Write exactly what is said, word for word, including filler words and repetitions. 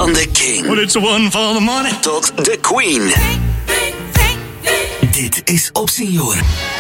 Van de King. Well, it's one for the money. Tot de Queen. Dit is Op Senioren.